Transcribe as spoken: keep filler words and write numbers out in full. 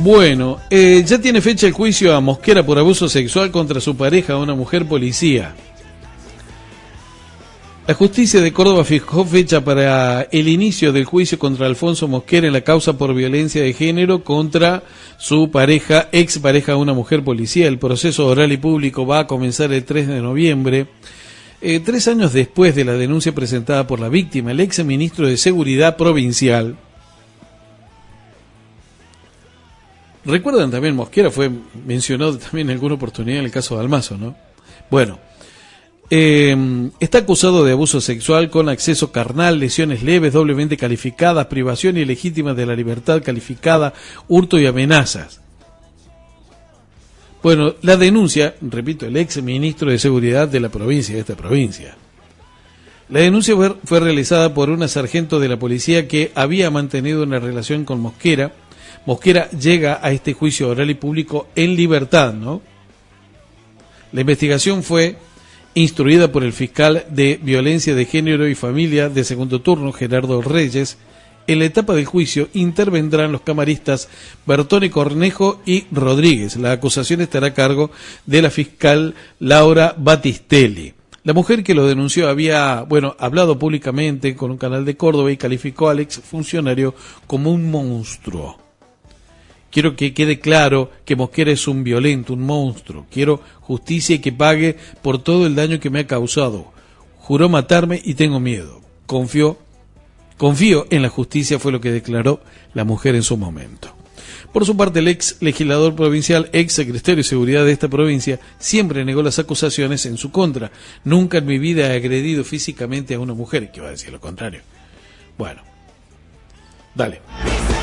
Bueno, eh, ya tiene fecha el juicio a Mosquera por abuso sexual contra su pareja, una mujer policía. La justicia de Córdoba fijó fecha para el inicio del juicio contra Alfonso Mosquera en la causa por violencia de género contra su pareja, ex pareja, una mujer policía. El proceso oral y público va a comenzar el tres de noviembre. Eh, tres años después de la denuncia presentada por la víctima, el ex ministro de Seguridad Provincial. Recuerdan también, Mosquera fue mencionado también en alguna oportunidad en el caso de Almazo, ¿no? Bueno, eh, está acusado de abuso sexual con acceso carnal, lesiones leves, doblemente calificadas, privación ilegítima de la libertad calificada, hurto y amenazas. Bueno, la denuncia, repito, el ex ministro de Seguridad de la provincia, de esta provincia. La denuncia fue, fue realizada por una sargento de la policía que había mantenido una relación con Mosquera. Mosquera llega a este juicio oral y público en libertad, ¿no? La investigación fue instruida por el fiscal de Violencia de Género y Familia de segundo turno, Gerardo Reyes. En la etapa del juicio intervendrán los camaristas Bertone Cornejo y Rodríguez. La acusación estará a cargo de la fiscal Laura Battistelli. La mujer que lo denunció había, bueno, hablado públicamente con un canal de Córdoba y calificó al exfuncionario como un monstruo. Quiero que quede claro que Mosquera es un violento, un monstruo. Quiero justicia y que pague por todo el daño que me ha causado. Juró matarme y tengo miedo. Confió, confío en la justicia, fue lo que declaró la mujer en su momento. Por su parte, el ex legislador provincial, ex secretario de Seguridad de esta provincia, siempre negó las acusaciones en su contra. Nunca en mi vida he agredido físicamente a una mujer. ¿Qué va a decir lo contrario? Bueno, dale.